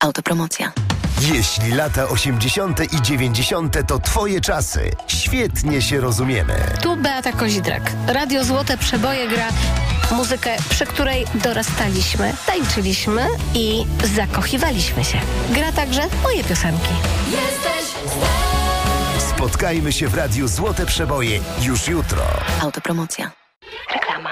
Autopromocja. Jeśli lata 80. i 90. to twoje czasy, świetnie się rozumiemy. Tu Beata Kozidrak. Radio Złote Przeboje gra muzykę, przy której dorastaliśmy, tańczyliśmy i zakochiwaliśmy się. Gra także moje piosenki. Spotkajmy się w Radiu Złote Przeboje już jutro. Autopromocja.